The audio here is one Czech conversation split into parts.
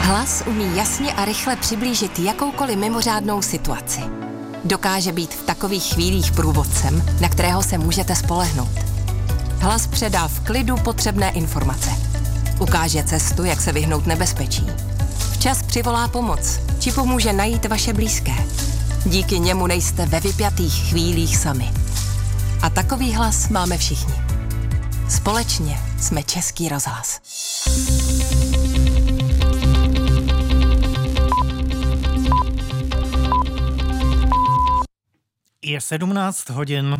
Hlas umí jasně a rychle přiblížit jakoukoliv mimořádnou situaci. Dokáže být v takových chvílích průvodcem, na kterého se můžete spolehnout. Hlas předá v klidu potřebné informace. Ukáže cestu, jak se vyhnout nebezpečí. Včas přivolá pomoc, či pomůže najít vaše blízké. Díky němu nejste ve vypjatých chvílích sami. A takový hlas máme všichni. Společně jsme Český rozhlas. Je 17 hodin.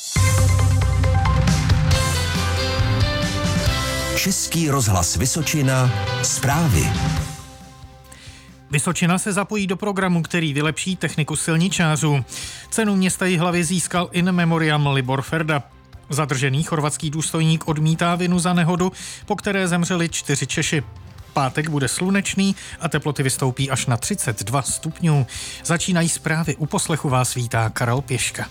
Český rozhlas Vysočina. Zprávy. Vysočina se zapojí do programu, který vylepší techniku silničářů. Cenu města Jihlavy získal in memoriam Libor Ferda. Zadržený chorvatský důstojník odmítá vinu za nehodu, po které zemřeli 4 Češi. Pátek bude slunečný a teploty vystoupí až na 32 stupňů. Začínají zprávy. U poslechu vás vítá Karel Pěška.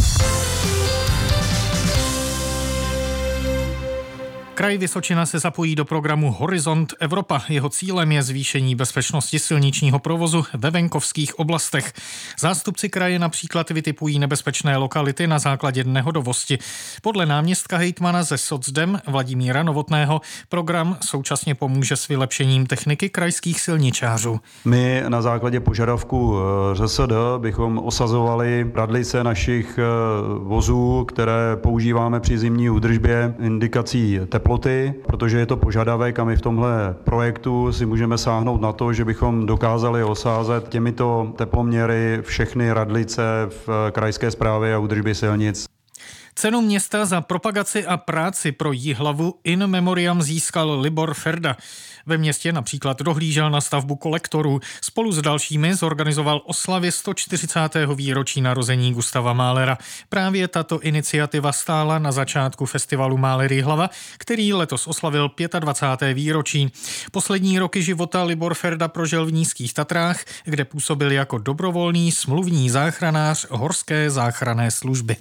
Kraj Vysočina se zapojí do programu Horizont Evropa. Jeho cílem je zvýšení bezpečnosti silničního provozu ve venkovských oblastech. Zástupci kraje například vytipují nebezpečné lokality na základě nehodovosti. Podle náměstka hejtmana ze Socdem Vladimíra Novotného program současně pomůže s vylepšením techniky krajských silničářů. My na základě požadavku ŘSD bychom osazovali radlice našich vozů, které používáme při zimní údržbě, indikací teploty, protože je to požadavek a my v tomhle projektu si můžeme sáhnout na to, že bychom dokázali osázet těmito teploměry všechny radlice v krajské správě a údržbě silnic. Cenu města za propagaci a práci pro Jihlavu in memoriam získal Libor Ferda. Ve městě například dohlížel na stavbu kolektorů. Spolu s dalšími zorganizoval oslavy 140. výročí narození Gustava Mahlera. Právě tato iniciativa stála na začátku festivalu Mahler Jihlava, který letos oslavil 25. výročí. Poslední roky života Libor Ferda prožil v Nízkých Tatrách, kde působil jako dobrovolný smluvní záchranář Horské záchranné služby.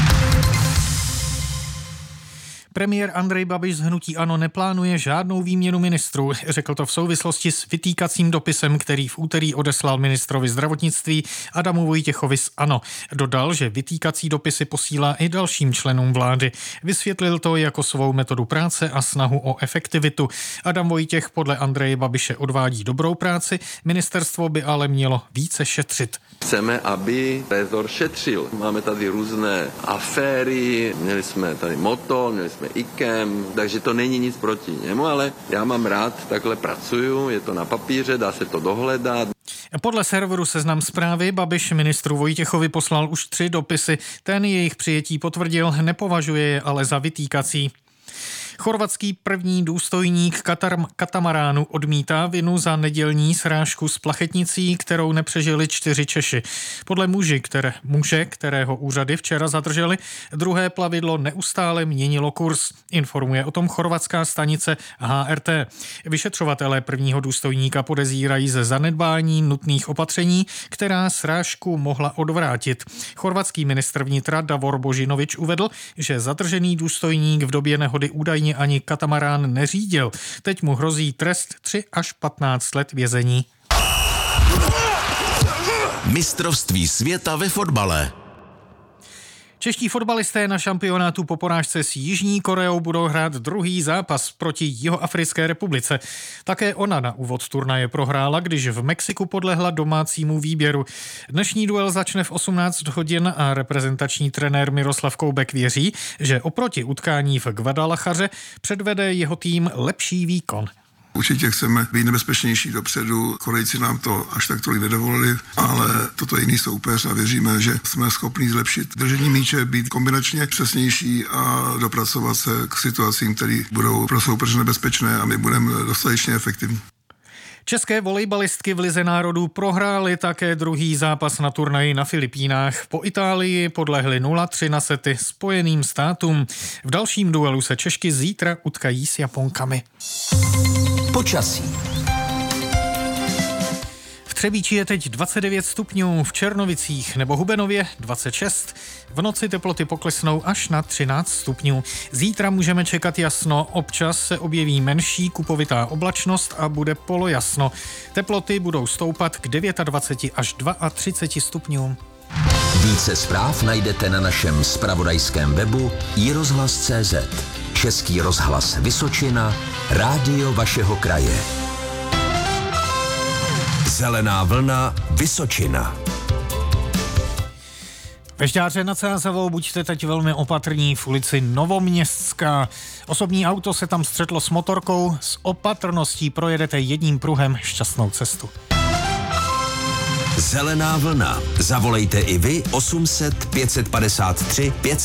Premiér Andrej Babiš z hnutí ANO neplánuje žádnou výměnu ministrů. Řekl to v souvislosti s vytýkacím dopisem, který v úterý odeslal ministrovi zdravotnictví Adamu Vojtěchovi z ANO. Dodal, že vytýkací dopisy posílá i dalším členům vlády. Vysvětlil to jako svou metodu práce a snahu o efektivitu. Adam Vojtěch podle Andreje Babiše odvádí dobrou práci, ministerstvo by ale mělo více šetřit. Chceme, aby rezort šetřil. Máme tady různé aféry, měli jsme tady Motol, měli jsme IKEM, takže to není nic proti němu, ale já mám rád, takhle pracuju, je to na papíře, dá se to dohledat. Podle serveru Seznam Zprávy Babiš ministru Vojtěchovi poslal už 3 dopisy. Ten jejich přijetí potvrdil, nepovažuje je ale za vytýkací. Chorvatský první důstojník katamaránu odmítá vinu za nedělní srážku s plachetnicí, kterou nepřežili 4 Češi. Podle muže, kterého úřady včera zadrželi, druhé plavidlo neustále měnilo kurz. Informuje o tom chorvatská stanice HRT. Vyšetřovatelé prvního důstojníka podezírají ze zanedbání nutných opatření, která srážku mohla odvrátit. Chorvatský ministr vnitra Davor Božinovič uvedl, že zadržený důstojník v době nehody údajně ani katamarán neřídil. Teď mu hrozí trest 3 až 15 let vězení. Mistrovství světa ve fotbale. Čeští fotbalisté na šampionátu po porážce s Jižní Koreou budou hrát druhý zápas proti Jihoafrické republice. Také ona na úvod turnaje prohrála, když v Mexiku podlehla domácímu výběru. Dnešní duel začne v 18 hodin a reprezentační trenér Miroslav Koubek věří, že oproti utkání v Guadalajaře předvede jeho tým lepší výkon. Určitě chceme být nebezpečnější dopředu, Korejci nám to až tak tolik nedovolili, ale toto je jiný soupeř a věříme, že jsme schopni zlepšit držení míče, být kombinačně přesnější a dopracovat se k situacím, které budou pro soupeře nebezpečné a my budeme dostatečně efektivní. České volejbalistky v Lize národů prohrály také druhý zápas na turnaji na Filipínách. Po Itálii podlehly 0-3 na sety Spojeným státům. V dalším duelu se Češky zítra utkají s Japonkami. Počasí. Třebíči je teď 29 stupňů, v Černovicích nebo Hubenově 26. V noci teploty poklesnou až na 13 stupňů. Zítra můžeme čekat jasno, občas se objeví menší kupovitá oblačnost a bude polojasno. Teploty budou stoupat k 29 až 32 stupňům. Více zpráv najdete na našem zpravodajském webu iRozhlas.cz. Český rozhlas Vysočina, rádio vašeho kraje. Zelená vlna Vysočina. Ve Žďáře nad Sázavou buďte teď velmi opatrní v ulici Novoměstská. Osobní auto se tam střetlo s motorkou, s opatrností projedete jedním pruhem šťastnou cestu. Zelená vlna. Zavolejte i vy 800 553 553.